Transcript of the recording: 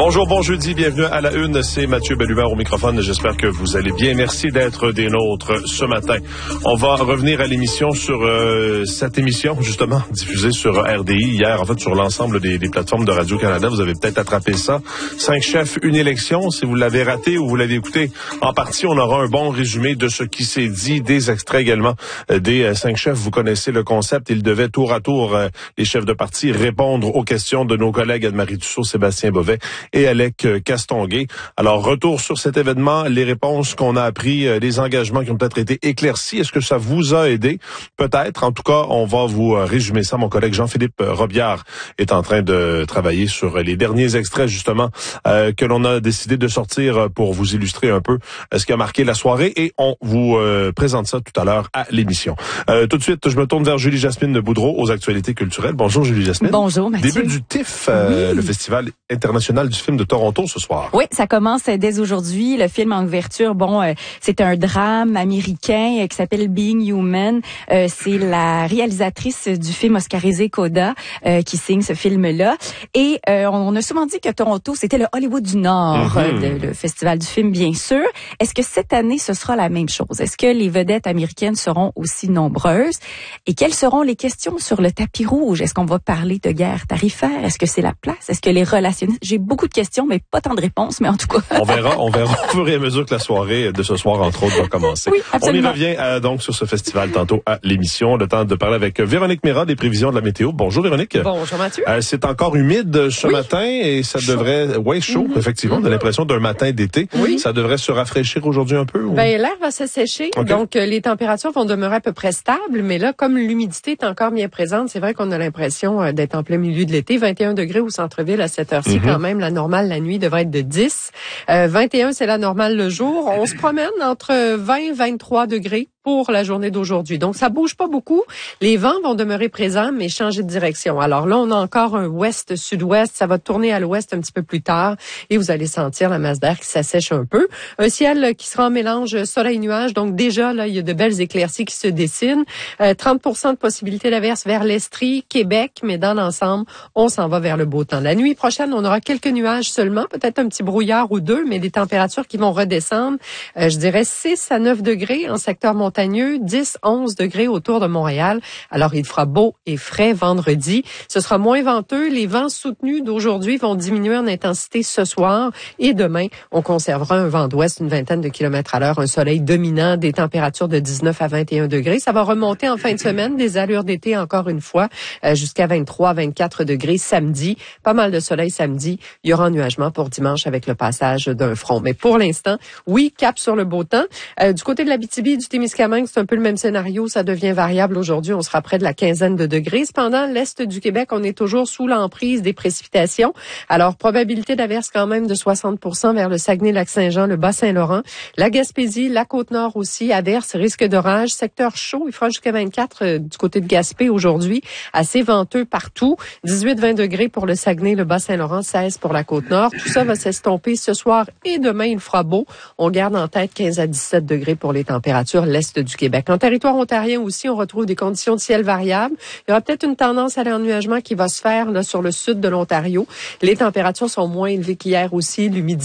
Bonjour, bon jeudi, bienvenue à la une, c'est Mathieu Bellumeur au microphone, j'espère que vous allez bien. Merci d'être des nôtres ce matin. On va revenir à l'émission sur cette émission, justement, diffusée sur RDI hier, en fait, sur l'ensemble des plateformes de Radio-Canada. Vous avez peut-être attrapé ça. 5 chefs, une élection. Si vous l'avez raté ou vous l'avez écouté en partie, on aura un bon résumé de ce qui s'est dit, des extraits également des 5 chefs. Vous connaissez le concept. Ils devaient tour à tour, les chefs de parti, répondre aux questions de nos collègues Anne-Marie Tussaud, Sébastien Bovet et Alec Castonguay. Alors, retour sur cet événement, les réponses qu'on a appris, les engagements qui ont peut-être été éclaircis. Est-ce que ça vous a aidé? Peut-être. En tout cas, on va vous résumer ça. Mon collègue Jean-Philippe Robillard est en train de travailler sur les derniers extraits, justement, que l'on a décidé de sortir pour vous illustrer un peu ce qui a marqué la soirée. Et on vous présente ça tout à l'heure à l'émission. Tout de suite, je me tourne vers Julie-Jasmine Boudreau aux actualités culturelles. Bonjour, Julie-Jasmine. Bonjour, Mathieu. Début du TIFF, le Festival international du film de Toronto ce soir. Oui, ça commence dès aujourd'hui. Le film en ouverture, c'est un drame américain qui s'appelle Being Human. C'est la réalisatrice du film oscarisé Coda qui signe ce film-là. Et on a souvent dit que Toronto, c'était le Hollywood du Nord, le festival du film, bien sûr. Est-ce que cette année, ce sera la même chose? Est-ce que les vedettes américaines seront aussi nombreuses? Et quelles seront les questions sur le tapis rouge? Est-ce qu'on va parler de guerre tarifaire? Est-ce que c'est la place? Est-ce que les relationnistes... J'ai beaucoup de questions, mais pas tant de réponses, mais en tout cas... On verra au fur et à mesure que la soirée de ce soir, entre autres, va commencer. Oui, absolument. On y revient donc sur ce festival tantôt à l'émission. Le temps de parler avec Véronique Mérat des prévisions de la météo. Bonjour Véronique. Bonjour Mathieu. C'est encore humide ce matin et ça devrait... chaud, effectivement. On a l'impression d'un matin d'été. Oui. Ça devrait se rafraîchir aujourd'hui un peu? Ou... L'air va se sécher, donc les températures vont demeurer à peu près stables, mais là, comme l'humidité est encore bien présente, c'est vrai qu'on a l'impression d'être en plein milieu de l'été. 21 degrés au centre-ville à cette heure-ci, quand même. La normale, la nuit, devrait être de 10. 21, c'est la normale le jour. On se promène entre 20 et 23 degrés pour la journée d'aujourd'hui. Donc, ça bouge pas beaucoup. Les vents vont demeurer présents, mais changer de direction. Alors là, on a encore un ouest-sud-ouest. Ça va tourner à l'ouest un petit peu plus tard et vous allez sentir la masse d'air qui s'assèche un peu. Un ciel qui sera en mélange soleil-nuage. Donc, déjà, là, il y a de belles éclaircies qui se dessinent. 30% de possibilité d'averse vers l'Estrie, Québec, mais dans l'ensemble, on s'en va vers le beau temps. La nuit prochaine, on aura quelques nuages seulement, peut-être un petit brouillard ou deux, mais des températures qui vont redescendre. Je dirais 6 à 9 degrés en secteur montagneux, 10-11 degrés autour de Montréal. Alors, il fera beau et frais vendredi. Ce sera moins venteux. Les vents soutenus d'aujourd'hui vont diminuer en intensité ce soir. Et demain, on conservera un vent d'ouest une vingtaine de kilomètres à l'heure, un soleil dominant, des températures de 19 à 21 degrés. Ça va remonter en fin de semaine, des allures d'été encore une fois, jusqu'à 23 à 24 degrés samedi. Pas mal de soleil samedi. Il y aura ennuagement pour dimanche avec le passage d'un front. Mais pour l'instant, oui, cap sur le beau temps. Du côté de l'Abitibi et du Témiscamingue, c'est un peu le même scénario. Ça devient variable aujourd'hui. On sera près de la quinzaine de degrés. Cependant, l'Est du Québec, on est toujours sous l'emprise des précipitations. Alors, probabilité d'averse quand même de 60% vers le Saguenay-Lac-Saint-Jean, le Bas-Saint-Laurent. La Gaspésie, la Côte-Nord aussi, averse, risque d'orage. Secteur chaud, il fera jusqu'à 24 du côté de Gaspé aujourd'hui. Assez venteux partout. 18-20 degrés pour le Saguenay, le Bas-Saint-Laurent, 16 pour la Côte-Nord. Tout ça va s'estomper ce soir et demain, il fera beau. On garde en tête 15 à 17 degrés pour les températures l'Est du Québec. En territoire ontarien aussi, on retrouve des conditions de ciel variables. Il y aura peut-être une tendance à l'ennuagement qui va se faire là, sur le sud de l'Ontario. Les températures sont moins élevées qu'hier aussi. L'humidité